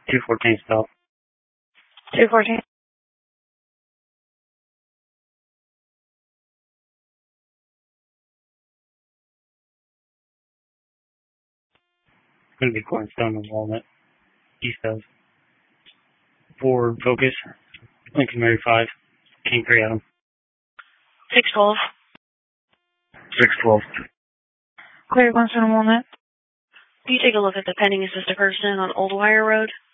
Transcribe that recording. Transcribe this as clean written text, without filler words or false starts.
214 stop. 214. Going to be Cornerstone and Walnut. East of. Ford Focus. Lincoln Mary 5. King 3 Adam. 612. 612. Clear Cornerstone and Walnut. Can you take a look at the pending assisted person on Old Wire Road?